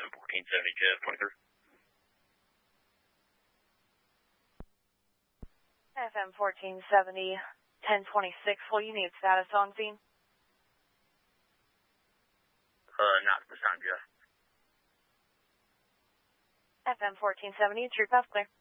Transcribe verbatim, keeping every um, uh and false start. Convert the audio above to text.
fourteen seventy, Jeff, twenty-third. F M fourteen seventy, ten twenty-six, will you need status on scene? Uh, not this time, Jeff. F M fourteen seventy, true path clear.